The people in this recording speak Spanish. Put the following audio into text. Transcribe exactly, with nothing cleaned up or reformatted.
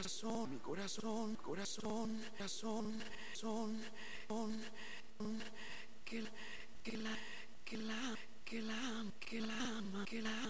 corazón, mi corazón, corazón, corazón, son, son, son, que la, que la, que la, que la, que la, que la,